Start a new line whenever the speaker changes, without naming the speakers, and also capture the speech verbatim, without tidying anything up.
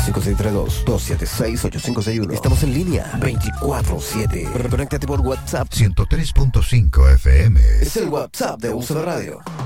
cinco seis tres dos, dos siete seis, ocho cinco seis uno. Estamos en línea veinticuatro siete. Conéctate por WhatsApp
ciento tres punto cinco F M.
Es el WhatsApp de Uso de Radio.